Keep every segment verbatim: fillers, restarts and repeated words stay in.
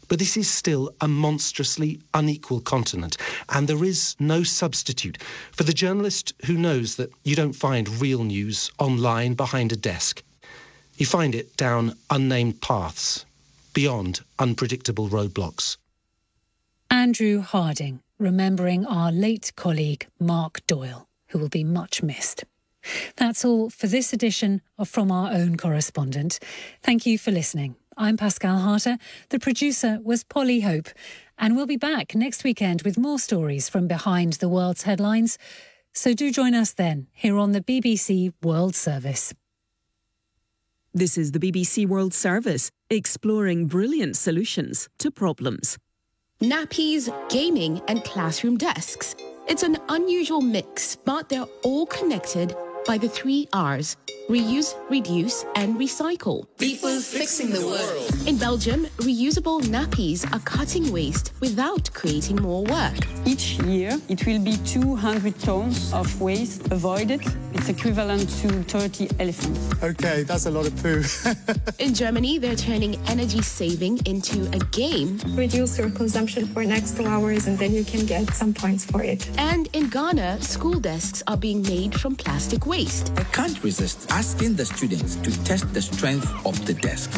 But this is still a monstrously unequal continent, and there is no substitute for the journalist who knows that you don't find real news online behind a desk. You find it down unnamed paths, beyond unpredictable roadblocks. Andrew Harding, remembering our late colleague Mark Doyle, who will be much missed. That's all for this edition of From Our Own Correspondent. Thank you for listening. I'm Pascal Harter. The producer was Polly Hope. And we'll be back next weekend with more stories from behind the world's headlines. So do join us then, here on the B B C World Service. This is the B B C World Service, exploring brilliant solutions to problems. Nappies, gaming and classroom desks. It's an unusual mix, but they're all connected by the three R's: reuse, reduce and recycle. People fixing the world. In Belgium, reusable nappies are cutting waste without creating more work. Each year, it will be two hundred tons of waste avoided. It's equivalent to thirty elephants. OK, that's a lot of poo. In Germany, they're turning energy saving into a game. Reduce your consumption for next two hours and then you can get some points for it. And in Ghana, school desks are being made from plastic waste. I can't resist asking the students to test the strength of the desk.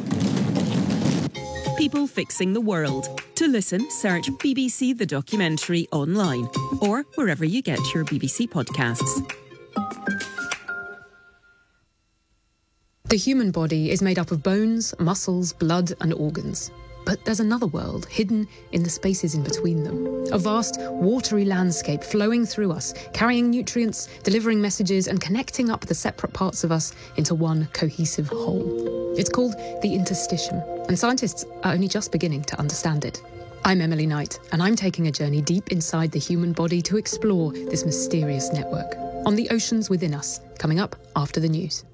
People fixing the world. To listen, search B B C The Documentary online or wherever you get your B B C podcasts. The human body is made up of bones, muscles, blood and organs. But there's another world hidden in the spaces in between them. A vast, watery landscape flowing through us, carrying nutrients, delivering messages and connecting up the separate parts of us into one cohesive whole. It's called the interstitium, and scientists are only just beginning to understand it. I'm Emily Knight, and I'm taking a journey deep inside the human body to explore this mysterious network. On the oceans within us, coming up after the news.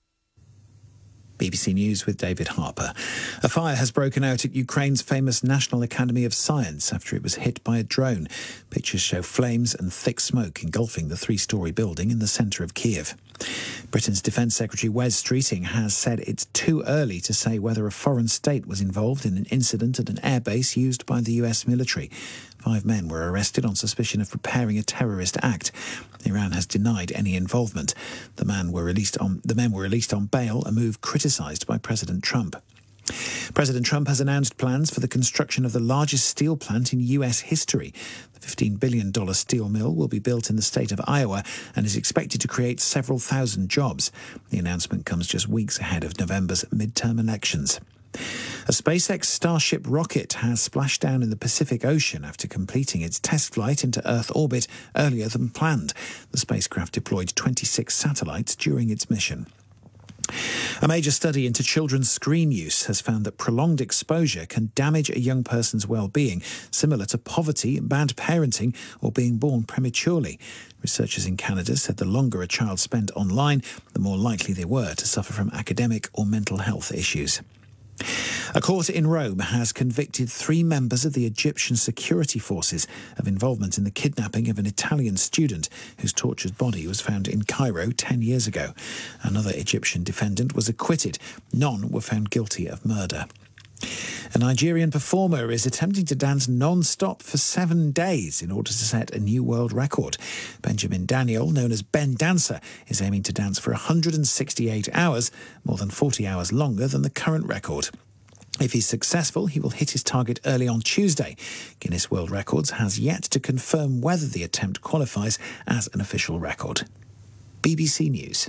B B C News with David Harper. A fire has broken out at Ukraine's famous National Academy of Science after it was hit by a drone. Pictures show flames and thick smoke engulfing the three-storey building in the centre of Kiev. Britain's Defence Secretary Wes Streeting has said it's too early to say whether a foreign state was involved in an incident at an airbase used by the U S military. Five men were arrested on suspicion of preparing a terrorist act. Iran has denied any involvement. The men were released on, the men were released on bail, a move criticised by President Trump. President Trump has announced plans for the construction of the largest steel plant in U S history. The fifteen billion dollars steel mill will be built in the state of Iowa and is expected to create several thousand jobs. The announcement comes just weeks ahead of November's midterm elections. A SpaceX Starship rocket has splashed down in the Pacific Ocean after completing its test flight into Earth orbit earlier than planned. The spacecraft deployed twenty-six satellites during its mission. A major study into children's screen use has found that prolonged exposure can damage a young person's well-being, similar to poverty, bad parenting, or being born prematurely. Researchers in Canada said the longer a child spent online, the more likely they were to suffer from academic or mental health issues. A court in Rome has convicted three members of the Egyptian security forces of involvement in the kidnapping of an Italian student whose tortured body was found in Cairo ten years ago. Another Egyptian defendant was acquitted. None were found guilty of murder. A Nigerian performer is attempting to dance non-stop for seven days in order to set a new world record. Benjamin Daniel, known as Ben Dancer, is aiming to dance for one hundred sixty-eight hours, more than forty hours longer than the current record. If he's successful, he will hit his target early on Tuesday. Guinness World Records has yet to confirm whether the attempt qualifies as an official record. B B C News.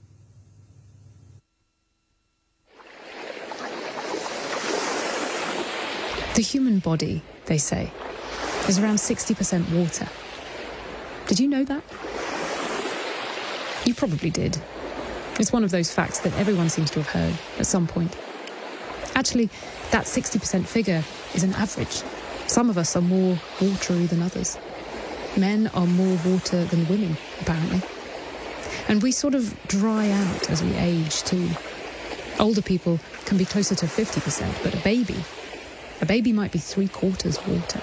The human body, they say, is around sixty percent water. Did you know that? You probably did. It's one of those facts that everyone seems to have heard at some point. Actually, that sixty percent figure is an average. Some of us are more watery than others. Men are more water than women, apparently. And we sort of dry out as we age, too. Older people can be closer to fifty percent, but a baby... A baby might be three-quarters water.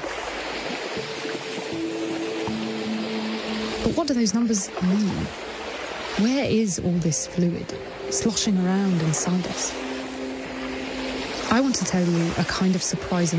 But what do those numbers mean? Where is all this fluid sloshing around inside us? I want to tell you a kind of surprising